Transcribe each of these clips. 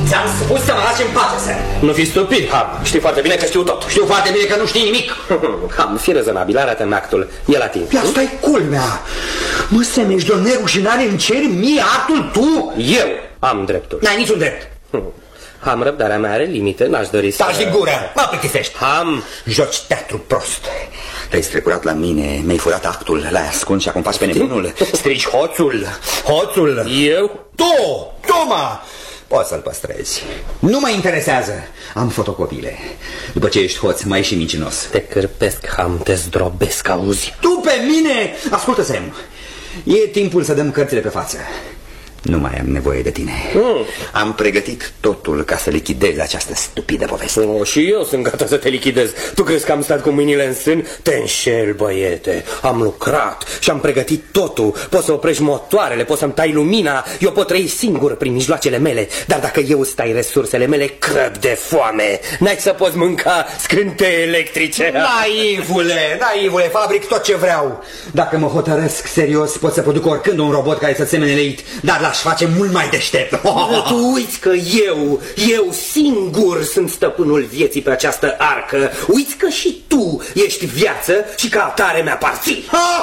Ți-am spus să mă lași în pace, Sam. Nu fi stupid, Ham. Știi foarte bine că știu tot. Știu foarte bine că nu știi nimic. Ham, fi rezonabil, arată-mi actul. E la timp. Asta-i culmea. Mă, Sam, ești de o nerușinare, îmi ceri mie actul tu? Eu am dreptul. N-ai niciun drept. Ham, răbdarea mea are limite, n-aș dori să... Taci din gură, mă plictisești. Ham! Joci teatru prost. Te-ai strecurat la mine, mi-ai furat actul, l-ai ascuns și acum faci pe nebunul. Strici hoțul, hoțul. Eu? Tu, mă! Poți să-l păstrezi. Nu mă interesează. Am fotocopiile. După ce ești hoț, mai și mincinos. Te cârpesc, Ham, te zdrobesc, auzi? Tu pe mine! Ascultă, Sam. E timpul să dăm cărțile pe față. Nu mai am nevoie de tine. Am pregătit totul ca să lichidez această stupidă poveste. Și eu sunt gata să te lichidez. Tu crezi că am stat cu mâinile în sân? Te înșel, băiete. Am lucrat și am pregătit totul. Poți să oprești motoarele, poți să-mi tai lumina. Eu pot trăi singur prin mijloacele mele. Dar dacă eu îți tai resursele mele, crăp de foame. N-ai să poți mânca scânteie electrice. Naivule, fabric tot ce vreau. Dacă mă hotărăsc serios, pot să produc oricând un robot care să semene leit. Dar l-aș face mult mai deștept. Tu uiți că eu singur sunt stăpânul vieții pe această arcă. Uiți că și tu ești viață și ca atare mi-aparții.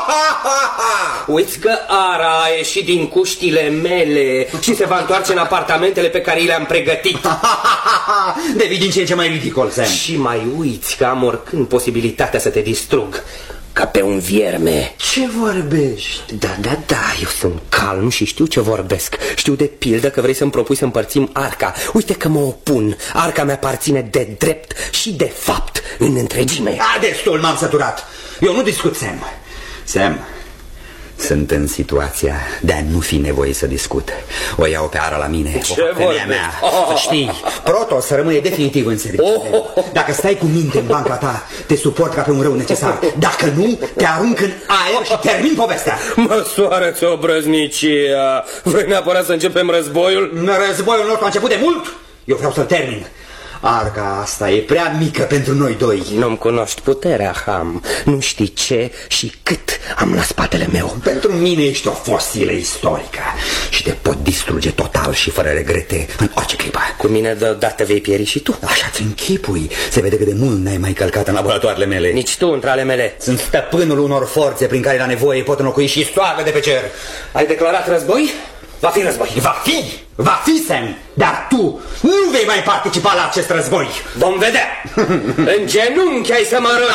Uiți că Ara a ieșit din cuștile mele și se va întoarce în apartamentele pe care le-am pregătit. Devii din ce în ce mai ridicol, Sam. Și mai uiți că am oricând posibilitatea să te distrug, ca pe un vierme. Ce vorbești? Da, eu sunt calm și știu ce vorbesc. Știu de pildă că vrei să-mi propui să împărțim arca. Uite că mă opun. Arca mi-aparține de drept și de fapt în întregime. Destul, m-am săturat. Eu nu discut, Sam, sunt în situația de a nu fi nevoie să discut. O iau pe Ara la mine, femeia mea. Să știi, Protos rămâne definitiv în serviciu. Dacă stai cu minte în banca ta, te suport ca pe un rău necesar. Dacă nu, te arunc în aer și termin povestea. Măsoară-ți obrăznicia. Vrei neapărat să începem războiul? Războiul nostru a început de mult. Eu vreau să-l termin. Arca asta e prea mică pentru noi doi. Nu-mi cunoști puterea, Ham. Nu știi ce și cât am la spatele meu. Pentru mine ești o fosilă istorică și te pot distruge total și fără regrete în orice clipă. Cu mine deodată vei pieri și tu. Așa-ți închipui. Se vede cât de mult n-ai mai călcat în laboratoarele mele. Nici tu între ale mele. Sunt stăpânul unor forțe prin care la nevoie pot înlocui și soarele de pe cer. Ai declarat război? Va fi război. Va fi, Sam, dar tu nu vei mai participa la acest război. Vom vedea. În genunchi ai să mă rogi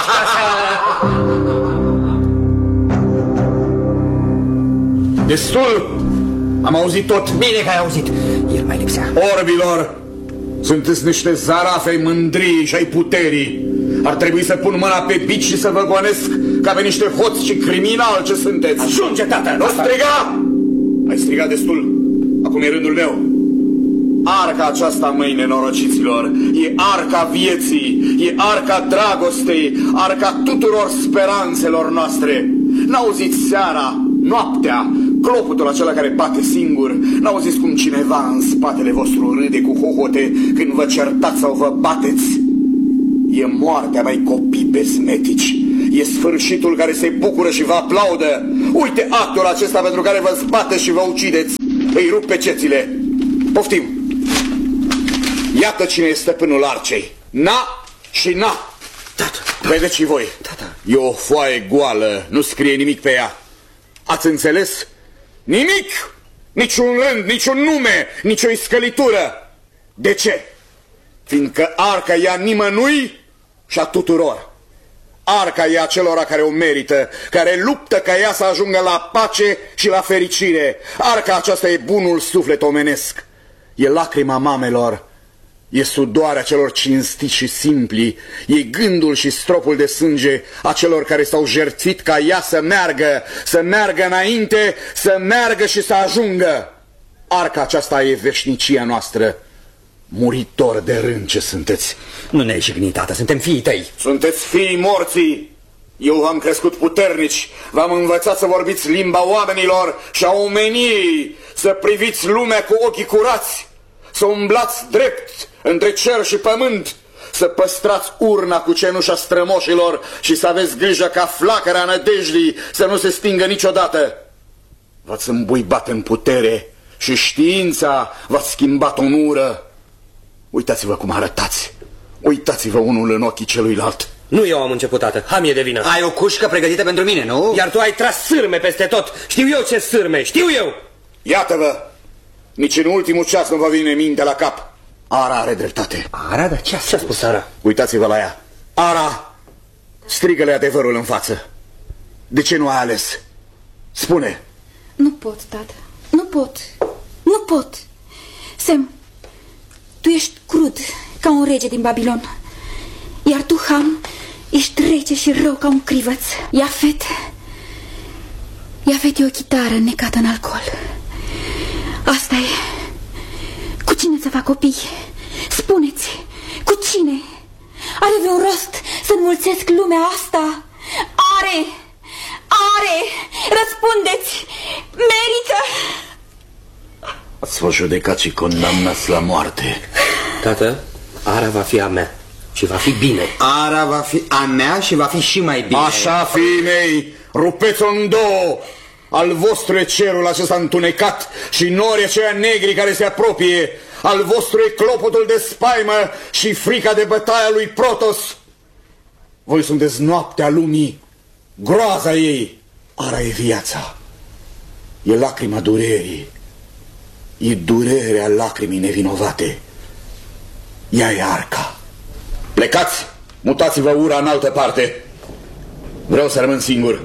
Destul! Am auzit tot. Bine că ai auzit. El mai lipsea. Orbilor, sunteți niște zarafe ai mândriei și ai puterii. Ar trebui să pun mâna pe bici și să vă gonesc ca pe niște hoți și criminali ce sunteți. Ajunge, tată! Nu striga! Ai strigat destul. Acum e rândul meu. Arca aceasta, măi, nenorociților, e arca vieții, e arca dragostei, arca tuturor speranțelor noastre. N-auziți seara, noaptea, clopotul acela care bate singur? N-auziți cum cineva în spatele vostru râde cu hohote când vă certați sau vă bateți? E moartea, mai copii besmetici. E sfârșitul care se bucură și vă aplaudă. Uite actul acesta pentru care vă zbateți și vă ucideți. Îi rup pe cețile. Poftim. Iată cine este stăpânul arcei. Na și na. Tată. Vedeți și voi. Tată. E o foaie goală, nu scrie nimic pe ea. Ați înțeles? Nimic! Niciun rând, niciun nume, nicio iscălitură. De ce? Fiindcă arca e a nimănui și a tuturor. Arca e a celora care o merită, care luptă ca ea să ajungă la pace și la fericire. Arca aceasta e bunul suflet omenesc. E lacrima mamelor, e sudoarea celor cinstiți și simpli, e gândul și stropul de sânge a celor care s-au jertfit ca ea să meargă înainte, să meargă și să ajungă. Arca aceasta e veșnicia noastră. Muritor de rând ce sunteți. Nu ne-ai jignit, tată, suntem fiii tăi. Sunteți fiii morții. Eu v-am crescut puternici, v-am învățat să vorbiți limba oamenilor și a omeniei, să priviți lumea cu ochii curați, să umblați drept între cer și pământ, să păstrați urna cu cenușa strămoșilor și să aveți grijă ca flacăra nădejdii să nu se stingă niciodată. V-ați îmbuibat în putere și știința v-ați schimbat în ură. Uitați-vă cum arătați. Uitați-vă unul în ochii celuilalt. Nu eu am început, tată. Hamie de vină. Ai o cușcă pregătită pentru mine, nu? Iar tu ai tras sârme peste tot. Știu eu ce sârme, știu eu. Iată-vă, nici în ultimul ceas nu vă vine minte la cap. Ara are dreptate. Ara? Dar ce-a spus Ara? Uitați-vă la ea. Ara, strigă-le adevărul în față. De ce nu ai ales? Spune. Nu pot, tată. Nu pot. Nu pot. Sem, tu ești crud ca un rege din Babilon. Iar tu, Ham, ești rece și rău ca un crivăț. Iafet e o chitară înnecată în alcool. Asta e. Cu cine să fac copii? Spuneți, cu cine? Are vreun rost să înmulțesc lumea asta? Are! Răspundeți! Merită! Ați fost judecați și condamnați la moarte. Tată, Ara va fi a mea și va fi bine. Ara va fi a mea și va fi și mai bine. Așa, fiii mei, rupeți-o în două. Al vostru e cerul acesta întunecat și norii aceia negri care se apropie. Al vostru e clopotul de spaimă și frica de bătaia lui Protos. Voi sunteți noaptea lumii, groaza ei. Ara e viața, e lacrima durerii, e durerea lacrimii nevinovate. Ea e arca. Plecați, mutați-vă ura în altă parte. Vreau să rămân singur.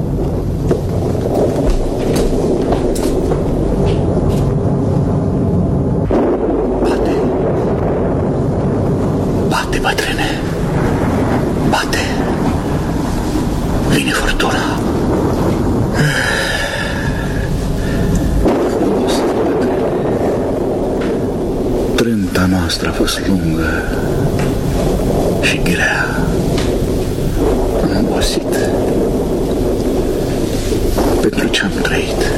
Bate, bătrâne. Bate. Vine furtuna. Trânta noastră a fost lungă și grea. Am obosit pentru ce am trăit.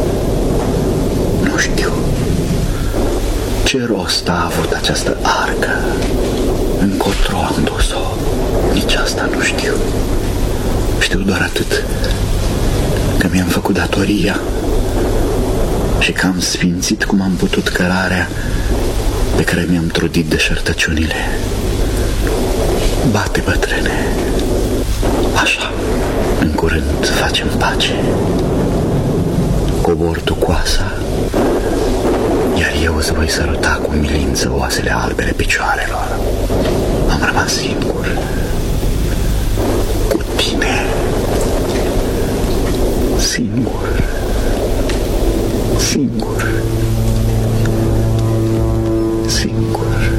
Nu știu ce rost a avut această arcă, încotro am dus-o. Nici asta nu știu. Știu doar atât, că mi-am făcut datoria și că am sfințit cum am putut cărarea pe care mi-am trudit deșertăciunile. Bate, bătrâne. Așa, în curând facem pace. Cobor tu coasa, iar eu îți voi săruta cu milință oasele albele picioarelor. Am rămas singur cu tine. Singur. Singur.